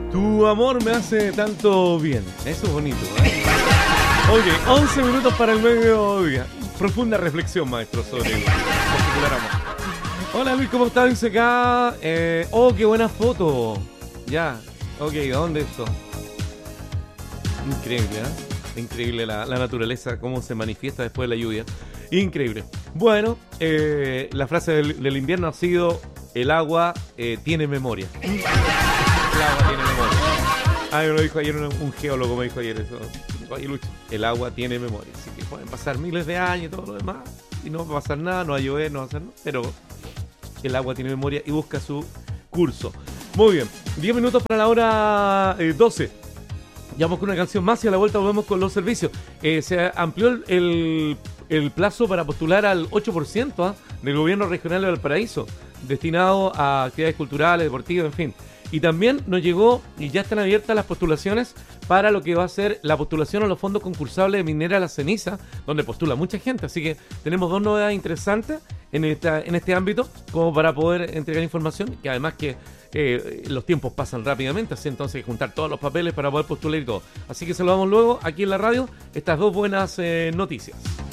Tu amor me hace tanto bien. Eso es bonito, ¿eh? Ok, 11 minutos para el mediodía. Profunda reflexión, maestro, sobre el particular amor. Hola Luis, ¿cómo estás? Dice acá. Oh, qué buena foto. Ya, ok, ¿dónde esto? Increíble, ¿eh? Increíble la naturaleza, cómo se manifiesta después de la lluvia. Increíble. Bueno, la frase del invierno ha sido: el agua tiene memoria. El agua tiene memoria. Ah, me lo dijo ayer un geólogo, me dijo ayer eso. Oye, Lucho, el agua tiene memoria. Así que pueden pasar miles de años y todo lo demás, y no va a pasar nada, no va a llover, no va a hacer nada, pero el agua tiene memoria y busca su curso. Muy bien, 10 minutos para la hora 12. Ya vamos con una canción más y a la vuelta volvemos con los servicios. Se amplió el plazo para postular al 8% del gobierno regional de Valparaíso, destinado a actividades culturales, deportivas, en fin. Y también nos llegó, y ya están abiertas las postulaciones para lo que va a ser la postulación a los fondos concursables de Minera La Ceniza, donde postula mucha gente. Así que tenemos dos novedades interesantes en este ámbito, como para poder entregar información, que además que los tiempos pasan rápidamente, así entonces hay que juntar todos los papeles para poder postular y todo. Así que saludamos luego aquí en la radio estas dos buenas noticias.